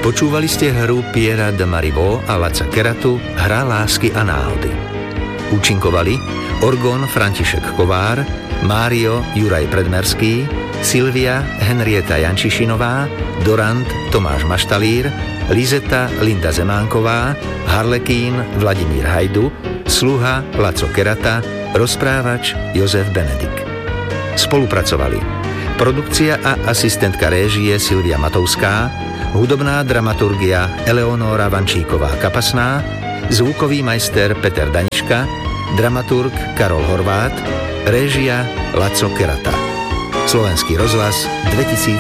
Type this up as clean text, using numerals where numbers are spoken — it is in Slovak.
Počúvali ste hru Piera de Marivaux a Laca Keratu Hra lásky a náhody. Účinkovali Orgón František Kovár, Mário Juraj Predmerský, Silvia Henrieta Jančišinová, Dorant Tomáš Maštalír, Lizeta Linda Zemánková, Harlekín Vladimír Hajdu, sluha Laco Kerata, rozprávač Jozef Benedik. Spolupracovali produkcia a asistentka réžie Silvia Matovská, hudobná dramaturgia Eleonóra Vančíková-Kapasná, zvukový majster Peter Daniška, dramaturg Karol Horvát, réžia Laco Kerata. Slovenský rozhlas 2000